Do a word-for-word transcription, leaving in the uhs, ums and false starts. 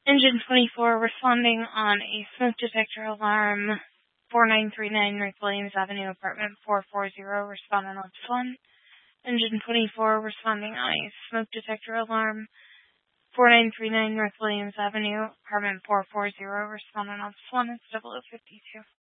Engine twenty-four responding on a smoke detector alarm, four nine three nine North Williams Avenue, apartment four forty, respond on Ops one. Engine twenty-four responding on a smoke detector alarm, four nine three nine North Williams Avenue, apartment four forty, respond on Ops one. It's double oh fifty-two.